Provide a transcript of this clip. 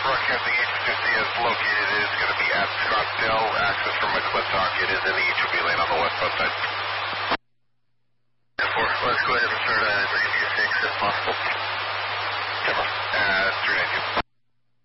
broadcasting H50 is located is going to be at Scottsdale. Access from McClintock. It is in the HOV lane on the westbound side. 4, let's go ahead and start 396 if possible. 392.